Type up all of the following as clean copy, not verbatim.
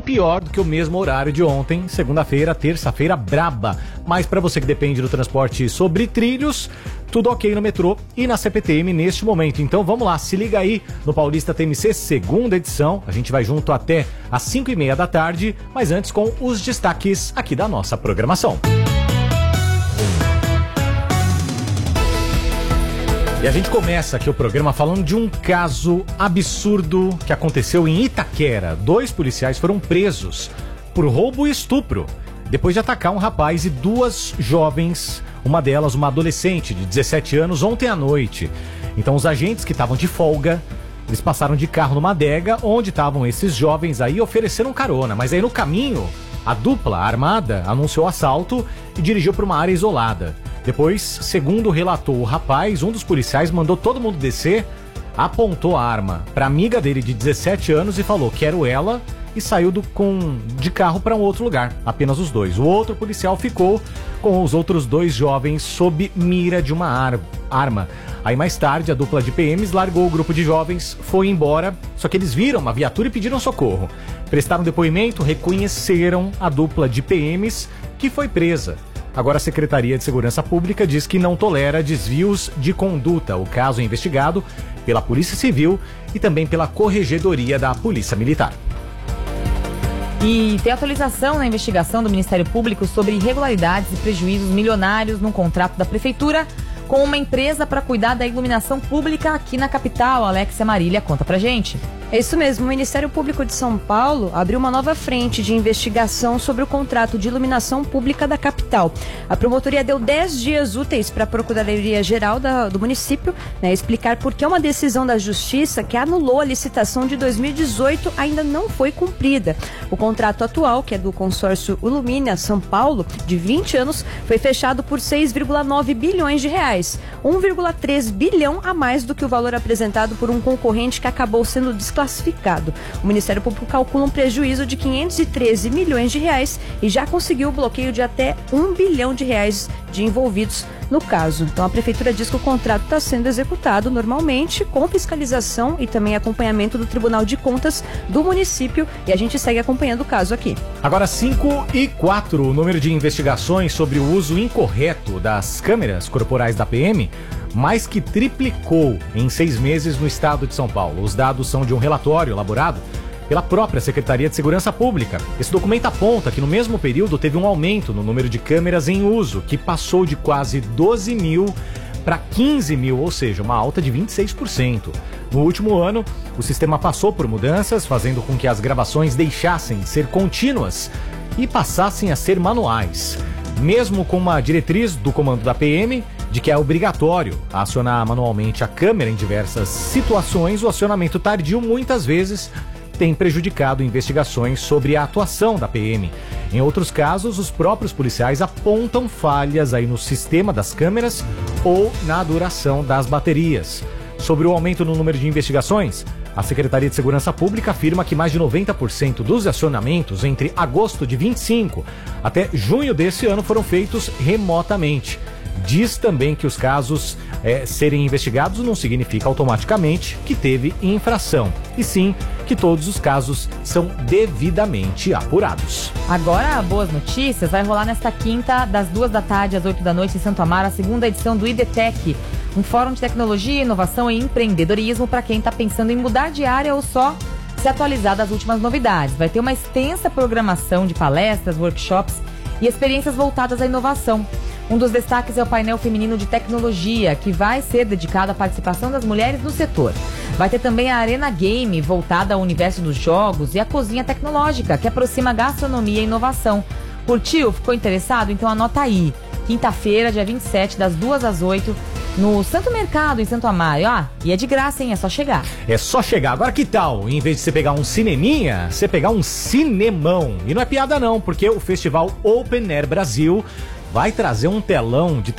pior do que o mesmo horário de ontem, segunda-feira, terça-feira braba. Mas para você que depende do transporte sobre trilhos, tudo ok no metrô e na CPTM neste momento. Então vamos lá, se liga aí no Paulista TMC, segunda edição. A gente vai junto até às 5:30 da tarde, mas antes com os destaques aqui da nossa programação. E a gente começa aqui o programa falando de um caso absurdo que aconteceu em Itaquera. 2 policiais foram presos por roubo e estupro, depois de atacar um rapaz e 2 jovens, uma delas uma adolescente de 17 anos, ontem à noite. Então os agentes que estavam de folga, eles passaram de carro numa adega onde estavam esses jovens aí, ofereceram carona. Mas aí no caminho, a dupla armada anunciou assalto e dirigiu para uma área isolada. Depois, segundo relatou o rapaz, um dos policiais mandou todo mundo descer, apontou a arma para amiga dele de 17 anos e falou: quero ela, e saiu de carro para um outro lugar, apenas os 2. O outro policial ficou com os outros 2 jovens sob mira de uma arma. Aí mais tarde a dupla de PMs largou o grupo de jovens, foi embora, só que eles viram uma viatura e pediram socorro. Prestaram depoimento, reconheceram a dupla de PMs que foi presa. Agora a Secretaria de Segurança Pública diz que não tolera desvios de conduta. O caso é investigado pela Polícia Civil e também pela Corregedoria da Polícia Militar. E tem atualização na investigação do Ministério Público sobre irregularidades e prejuízos milionários num contrato da Prefeitura com uma empresa para cuidar da iluminação pública aqui na capital. Alexia Marília conta pra gente. É isso mesmo, o Ministério Público de São Paulo abriu uma nova frente de investigação sobre o contrato de iluminação pública da capital. A promotoria deu 10 dias úteis para a Procuradoria-Geral do município, explicar por que uma decisão da Justiça que anulou a licitação de 2018 ainda não foi cumprida. O contrato atual, que é do consórcio Ilumina São Paulo, de 20 anos, foi fechado por 6,9 bilhões de reais, 1,3 bilhão a mais do que o valor apresentado por um concorrente que acabou sendo desclassificado. O Ministério Público calcula um prejuízo de 513 milhões de reais e já conseguiu o bloqueio de até 1 bilhão de reais de envolvidos no caso. Então a Prefeitura diz que o contrato está sendo executado normalmente, com fiscalização e também acompanhamento do Tribunal de Contas do município, e a gente segue acompanhando o caso aqui. Agora 5:04, o número de investigações sobre o uso incorreto das câmeras corporais da PM mais que triplicou em 6 meses no estado de São Paulo. Os dados são de um relatório elaborado pela própria Secretaria de Segurança Pública. Esse documento aponta que no mesmo período teve um aumento no número de câmeras em uso, que passou de quase 12 mil para 15 mil, ou seja, uma alta de 26%. No último ano, o sistema passou por mudanças, fazendo com que as gravações deixassem de ser contínuas e passassem a ser manuais. Mesmo com uma diretriz do comando da PM, de que é obrigatório acionar manualmente a câmera em diversas situações, o acionamento tardio muitas vezes tem prejudicado investigações sobre a atuação da PM. Em outros casos, os próprios policiais apontam falhas aí no sistema das câmeras ou na duração das baterias. Sobre o aumento no número de investigações, a Secretaria de Segurança Pública afirma que mais de 90% dos acionamentos entre agosto de 25 até junho desse ano foram feitos remotamente. Diz também que os casos serem investigados não significa automaticamente que teve infração, e sim que todos os casos são devidamente apurados. Agora, boas notícias, vai rolar nesta quinta, das 2 da tarde às 8 da noite em Santo Amaro, a segunda edição do IDTEC, um fórum de tecnologia, inovação e empreendedorismo para quem está pensando em mudar de área ou só se atualizar das últimas novidades. Vai ter uma extensa programação de palestras, workshops e experiências voltadas à inovação. Um dos destaques é o painel feminino de tecnologia, que vai ser dedicado à participação das mulheres no setor. Vai ter também a Arena Game, voltada ao universo dos jogos, e a Cozinha Tecnológica, que aproxima gastronomia e inovação. Curtiu? Ficou interessado? Então anota aí. Quinta-feira, dia 27, das 2 às 8, no Santo Mercado, em Santo Amaro. E é de graça, hein? É só chegar. É só chegar. Agora que tal? Em vez de você pegar um cineminha, você pegar um cinemão. E não é piada não, porque o Festival Open Air Brasil vai trazer um telão de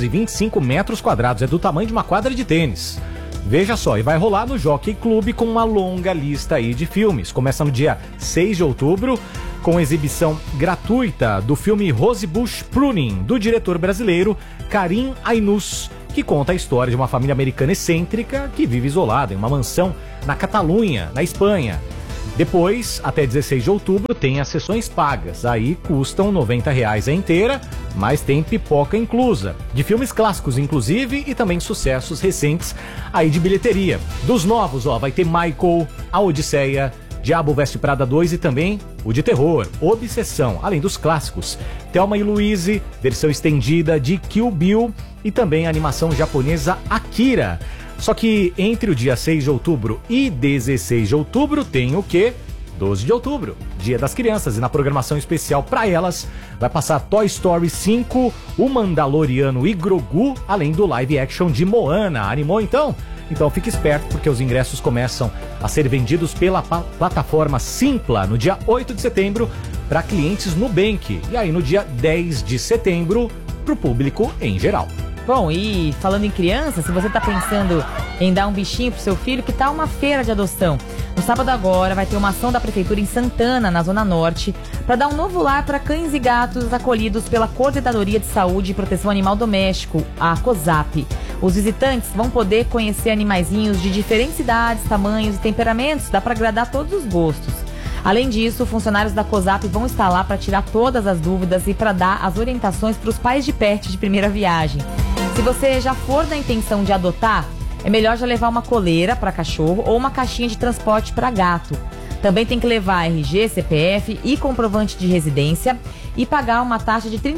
325 metros quadrados. É do tamanho de uma quadra de tênis. Veja só, e vai rolar no Jockey Club com uma longa lista aí de filmes. Começa no dia 6 de outubro, com exibição gratuita do filme Rosebush Pruning, do diretor brasileiro Karim Ainous, que conta a história de uma família americana excêntrica que vive isolada em uma mansão na Catalunha, na Espanha. Depois, até 16 de outubro, tem as sessões pagas. Aí custam R$90 a inteira, mas tem pipoca inclusa. De filmes clássicos, inclusive, e também sucessos recentes aí de bilheteria. Dos novos, vai ter Michael, A Odisseia, Diabo Veste Prada 2 e também o de terror, Obsessão, além dos clássicos. Thelma e Louise, versão estendida de Kill Bill e também a animação japonesa Akira. Só que entre o dia 6 de outubro e 16 de outubro tem o quê? 12 de outubro, Dia das Crianças, e na programação especial para elas vai passar Toy Story 5, O Mandaloriano e Grogu, além do live action de Moana. Animou então? Então fique esperto, porque os ingressos começam a ser vendidos pela plataforma Simpla no dia 8 de setembro para clientes Nubank, e aí no dia 10 de setembro para o público em geral. Bom, e falando em criança, se você tá pensando em dar um bichinho pro seu filho, que tal uma feira de adoção? No sábado agora vai ter uma ação da Prefeitura em Santana, na Zona Norte, para dar um novo lar para cães e gatos acolhidos pela Coordenadoria de Saúde e Proteção Animal Doméstico, a COSAP. Os visitantes vão poder conhecer animaizinhos de diferentes idades, tamanhos e temperamentos, dá para agradar todos os gostos. Além disso, funcionários da COSAP vão estar lá para tirar todas as dúvidas e para dar as orientações para os pais de pet de primeira viagem. Se você já for na intenção de adotar, é melhor já levar uma coleira para cachorro ou uma caixinha de transporte para gato. Também tem que levar RG, CPF e comprovante de residência e pagar uma taxa de R$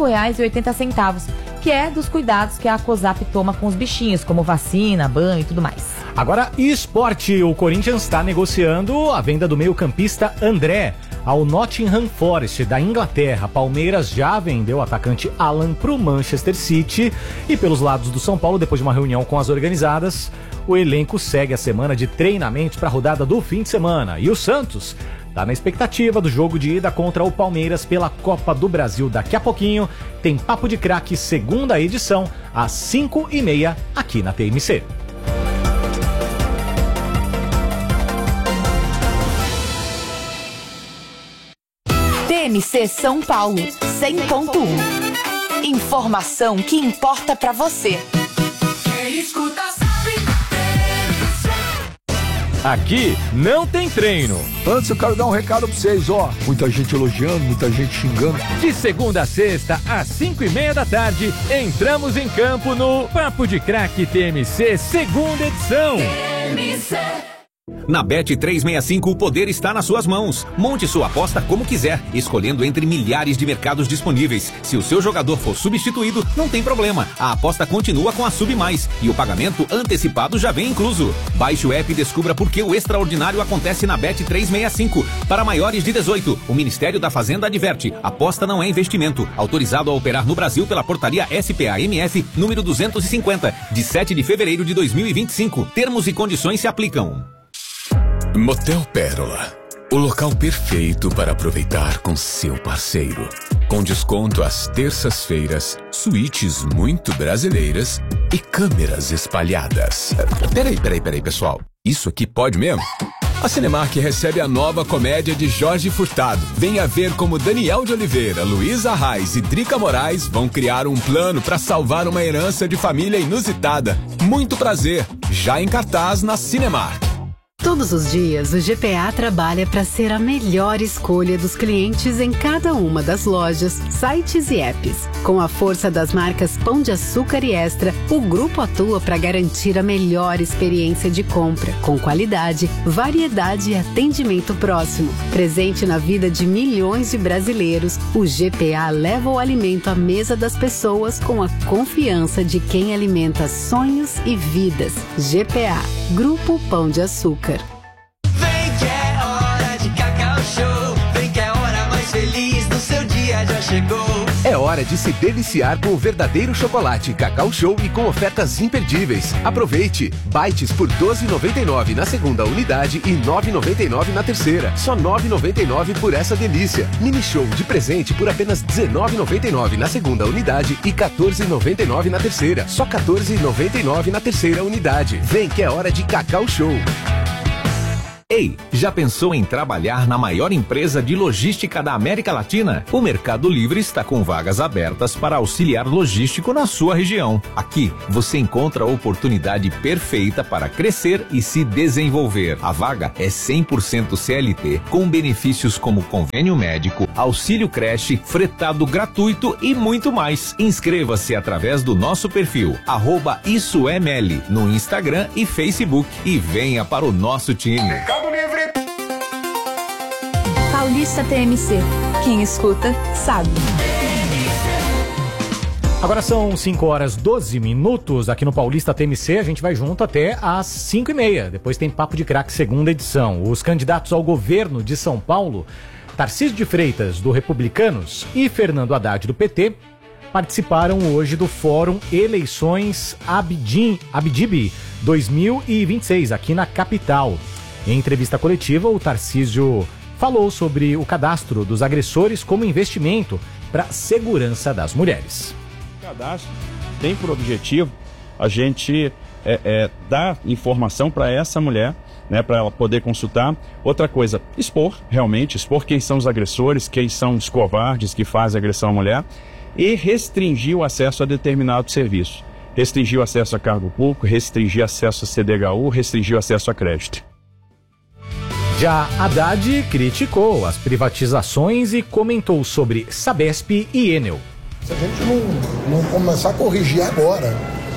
35,80, que é dos cuidados que a COSAP toma com os bichinhos, como vacina, banho e tudo mais. Agora, esporte. O Corinthians está negociando a venda do meio-campista André ao Nottingham Forest da Inglaterra. Palmeiras já vendeu o atacante Alan para o Manchester City. E pelos lados do São Paulo, depois de uma reunião com as organizadas, o elenco segue a semana de treinamentos para a rodada do fim de semana. E o Santos está na expectativa do jogo de ida contra o Palmeiras pela Copa do Brasil. Daqui a pouquinho tem Papo de Craque, segunda edição, às 5h30 aqui na TMC. TMC São Paulo, 100.1. Informação que importa pra você. Quem escuta sabe. Aqui não tem treino. Antes eu quero dar um recado pra vocês, muita gente elogiando, muita gente xingando. De segunda a sexta, às 5h30 da tarde, entramos em campo no Papo de Craque TMC, segunda edição. TMC. Na Bet365 o poder está nas suas mãos. Monte sua aposta como quiser, escolhendo entre milhares de mercados disponíveis. Se o seu jogador for substituído, não tem problema. A aposta continua com a Sub Mais e o pagamento antecipado já vem incluso. Baixe o app e descubra por que o extraordinário acontece na Bet365. Para maiores de 18, o Ministério da Fazenda adverte: aposta não é investimento. Autorizado a operar no Brasil pela portaria SPA-MF número 250, de 7 de fevereiro de 2025. Termos e condições se aplicam. Motel Pérola, o local perfeito para aproveitar com seu parceiro. Com desconto às terças-feiras, suítes muito brasileiras e câmeras espalhadas. Peraí, pessoal. Isso aqui pode mesmo? A Cinemark recebe a nova comédia de Jorge Furtado. Venha ver como Daniel de Oliveira, Luísa Reis e Drica Moraes vão criar um plano para salvar uma herança de família inusitada. Muito prazer, já em cartaz na Cinemark. Todos os dias, o GPA trabalha para ser a melhor escolha dos clientes em cada uma das lojas, sites e apps. Com a força das marcas Pão de Açúcar e Extra, o grupo atua para garantir a melhor experiência de compra, com qualidade, variedade e atendimento próximo. Presente na vida de milhões de brasileiros, o GPA leva o alimento à mesa das pessoas com a confiança de quem alimenta sonhos e vidas. GPA, Grupo Pão de Açúcar. Vem que é hora de Cacau Show. Vem que é a hora mais feliz do seu dia já chegou. É hora de se deliciar com o verdadeiro chocolate Cacau Show e com ofertas imperdíveis. Aproveite! Bites por R$ 12,99 na segunda unidade e R$ 9,99 na terceira. Só R$ 9,99 por essa delícia. Mini Show de presente por apenas R$ 19,99 na segunda unidade e R$ 14,99 na terceira. Só R$ 14,99 na terceira unidade. Vem que é hora de Cacau Show. Ei, já pensou em trabalhar na maior empresa de logística da América Latina? O Mercado Livre está com vagas abertas para auxiliar logístico na sua região. Aqui, você encontra a oportunidade perfeita para crescer e se desenvolver. A vaga é 100% CLT, com benefícios como convênio médico, auxílio creche, fretado gratuito e muito mais. Inscreva-se através do nosso perfil, @IsoEML, no Instagram e Facebook, e venha para o nosso time. Paulista TMC. Quem escuta, sabe. Agora são 5h12 aqui no Paulista TMC. A gente vai junto até às 5h30. Depois tem Papo de Craque, segunda edição. Os candidatos ao governo de São Paulo, Tarcísio de Freitas, do Republicanos, e Fernando Haddad, do PT, participaram hoje do Fórum Eleições Abdibe 2026, aqui na capital. Em entrevista coletiva, o Tarcísio falou sobre o cadastro dos agressores como investimento para a segurança das mulheres. O cadastro tem por objetivo a gente dar informação para essa mulher, né, para ela poder consultar. Outra coisa, expor quem são os agressores, quem são os covardes que fazem agressão à mulher, e restringir o acesso a determinados serviços. Restringir o acesso a cargo público, restringir acesso a CDHU, restringir o acesso a crédito. Já Haddad criticou as privatizações e comentou sobre Sabesp e Enel. Se a gente não começar a corrigir agora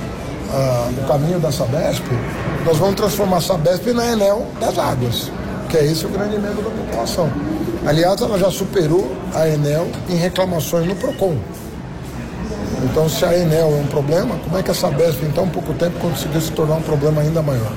o caminho da Sabesp, nós vamos transformar a Sabesp na Enel das águas, que é esse o grande medo da população. Aliás, ela já superou a Enel em reclamações no PROCON. Então, se a Enel é um problema, como é que a Sabesp, em tão pouco tempo, conseguiu se tornar um problema ainda maior?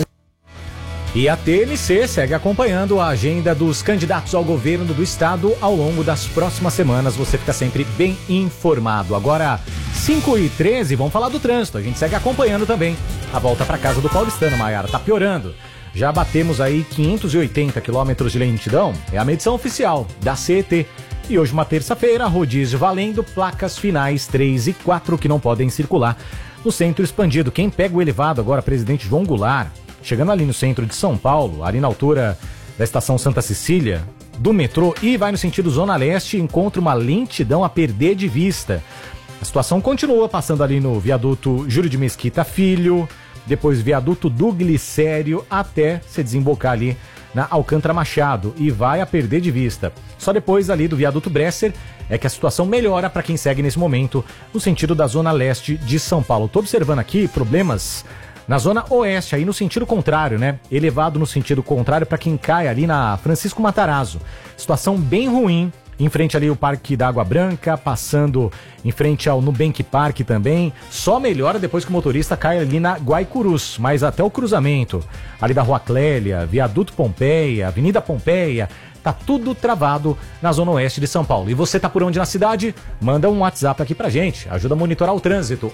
E a TMC segue acompanhando a agenda dos candidatos ao governo do estado ao longo das próximas semanas. Você fica sempre bem informado. Agora, 5h13, vamos falar do trânsito. A gente segue acompanhando também a volta para casa do paulistano, Maiara. Tá piorando. Já batemos aí 580 quilômetros de lentidão. É a medição oficial da CET. E hoje, uma terça-feira, rodízio valendo, placas finais 3 e 4 que não podem circular no centro expandido. Quem pega o elevado agora, Presidente João Goulart, chegando ali no centro de São Paulo, ali na altura da estação Santa Cecília, do metrô, e vai no sentido Zona Leste, encontra uma lentidão a perder de vista. A situação continua passando ali no viaduto Júlio de Mesquita Filho, depois viaduto do Glicério, até se desembocar ali na Alcântara Machado, e vai a perder de vista. Só depois ali do viaduto Bresser é que a situação melhora para quem segue nesse momento no sentido da Zona Leste de São Paulo. Estou observando aqui problemas na Zona Oeste, aí no sentido contrário, né? Elevado no sentido contrário para quem cai ali na Francisco Matarazzo. Situação bem ruim, em frente ali ao Parque da Água Branca, passando em frente ao Nubank Park também. Só melhora depois que o motorista cai ali na Guaicurus, mas até o cruzamento ali da Rua Clélia, Viaduto Pompeia, Avenida Pompeia, tá tudo travado na Zona Oeste de São Paulo. E você tá por onde na cidade? Manda um WhatsApp aqui pra gente, ajuda a monitorar o trânsito,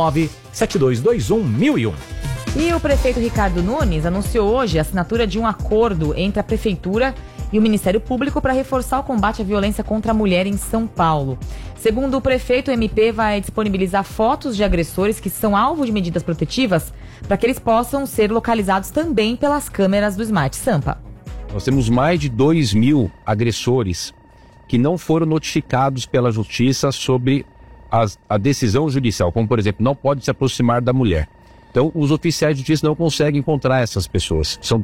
119-7221-1001. E o prefeito Ricardo Nunes anunciou hoje a assinatura de um acordo entre a Prefeitura e o Ministério Público para reforçar o combate à violência contra a mulher em São Paulo. Segundo o prefeito, o MP vai disponibilizar fotos de agressores que são alvo de medidas protetivas para que eles possam ser localizados também pelas câmeras do Smart Sampa. Nós temos mais de 2.000 agressores que não foram notificados pela Justiça sobre a decisão judicial, como, por exemplo, não pode se aproximar da mulher. Então, os oficiais de justiça não conseguem encontrar essas pessoas. São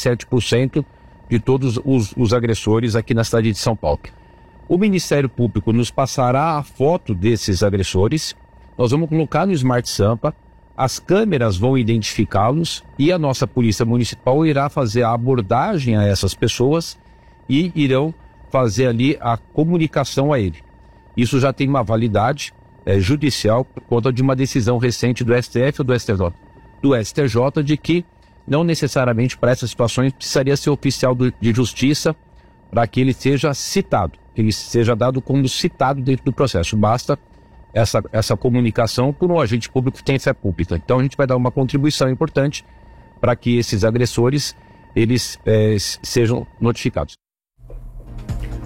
37% de todos os agressores aqui na cidade de São Paulo. O Ministério Público nos passará a foto desses agressores, nós vamos colocar no Smart Sampa, as câmeras vão identificá-los e a nossa Polícia Municipal irá fazer a abordagem a essas pessoas e irão fazer ali a comunicação a ele. Isso já tem uma validade judicial por conta de uma decisão recente do STF ou do STJ de que não necessariamente para essas situações precisaria ser oficial de justiça para que ele seja citado, que ele seja dado como citado dentro do processo. Basta essa comunicação por um agente público que tem fé pública. Então a gente vai dar uma contribuição importante para que esses agressores eles sejam notificados.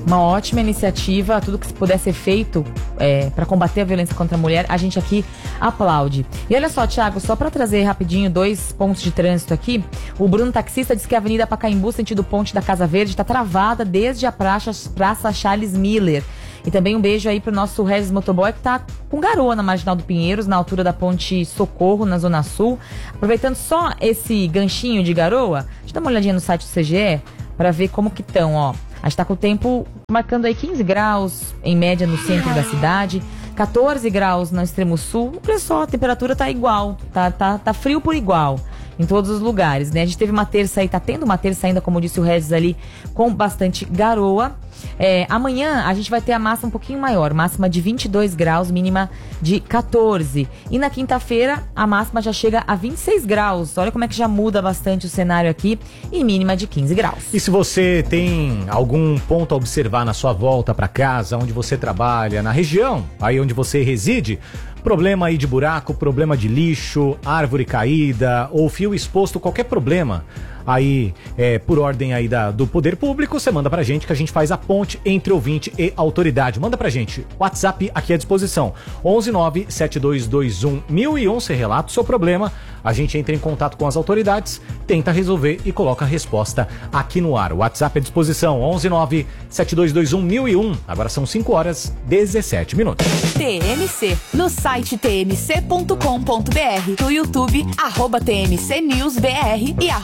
Uma ótima iniciativa, tudo que puder ser feito para combater a violência contra a mulher, a gente aqui aplaude. E olha só, Thiago, só para trazer rapidinho 2 pontos de trânsito aqui, o Bruno Taxista diz que a Avenida Pacaembu, sentido Ponte da Casa Verde, está travada desde a Praça Charles Miller. E também um beijo aí pro nosso Regis Motoboy, que tá com garoa na Marginal do Pinheiros, na altura da Ponte Socorro, na Zona Sul. Aproveitando só esse ganchinho de garoa, deixa eu dar uma olhadinha no site do CGE para ver como que estão, ó. A gente tá com o tempo marcando aí 15 graus, em média, no centro da cidade. 14 graus no extremo sul. Olha só, a temperatura tá igual. Tá frio por igual em todos os lugares, né? A gente teve uma terça aí, tá tendo uma terça ainda, como disse o Regis ali, com bastante garoa. Amanhã a gente vai ter a máxima um pouquinho maior, máxima de 22 graus, mínima de 14. E na quinta-feira a máxima já chega a 26 graus. Olha como é que já muda bastante o cenário aqui, e mínima de 15 graus. E se você tem algum ponto a observar na sua volta para casa, onde você trabalha, na região, aí onde você reside, problema aí de buraco, problema de lixo, árvore caída ou fio exposto, qualquer problema aí, por ordem aí do poder público, você manda pra gente que a gente faz a ponte entre ouvinte e autoridade. Manda pra gente, WhatsApp aqui à disposição, 11972211001, você relata o seu problema, a gente entra em contato com as autoridades, tenta resolver e coloca a resposta aqui no ar. O WhatsApp à disposição, 11972211001. Agora são 5h17. TMC, no site tmc.com.br, no YouTube, @TMC News BR e